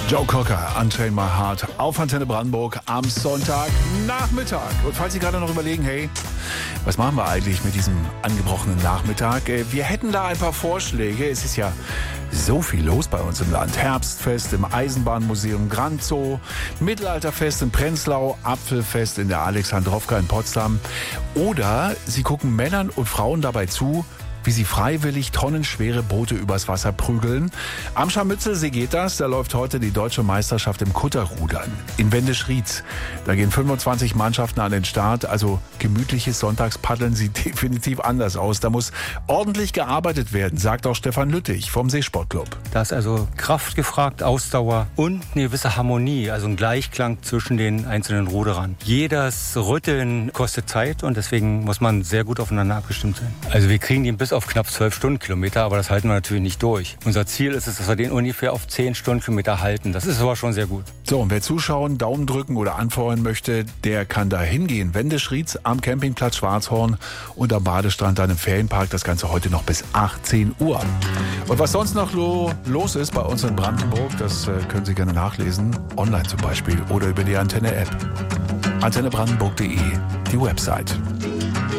Joe Cocker, Unchain My Heart auf Antenne Brandenburg am Sonntagnachmittag. Und falls Sie gerade noch überlegen, hey, was machen wir eigentlich mit diesem angebrochenen Nachmittag? Wir hätten da ein paar Vorschläge. Es ist ja so viel los bei uns im Land. Herbstfest im Eisenbahnmuseum Grand Zoo, Mittelalterfest in Prenzlau, Apfelfest in der Alexandrowka in Potsdam. Oder Sie gucken Männern und Frauen dabei zu, wie sie freiwillig tonnenschwere Boote übers Wasser prügeln. Am Scharmützelsee geht das. Da läuft heute die deutsche Meisterschaft im Kutterrudern. In Wendisch-Rietz. Da gehen 25 Mannschaften an den Start. Also gemütliches Sonntagspaddeln sieht definitiv anders aus. Da muss ordentlich gearbeitet werden, sagt auch Stefan Lüttich vom Seesportclub. Da ist also Kraft gefragt, Ausdauer und eine gewisse Harmonie, also ein Gleichklang zwischen den einzelnen Ruderern. Jedes Rütteln kostet Zeit und deswegen muss man sehr gut aufeinander abgestimmt sein. Also wir kriegen den bis auf knapp 12 Stundenkilometer, aber das halten wir natürlich nicht durch. Unser Ziel ist es, dass wir den ungefähr auf 10 Stundenkilometer halten. Das ist aber schon sehr gut. So, und wer zuschauen, Daumen drücken oder anfeuern möchte, der kann da hingehen. Wendisch-Rietz am Campingplatz Schwarzhorn und am Badestrand dann im Ferienpark. Das Ganze heute noch bis 18 Uhr. Und was sonst noch los ist bei uns in Brandenburg, das können Sie gerne nachlesen. Online zum Beispiel oder über die Antenne-App. AntenneBrandenburg.de, die Website.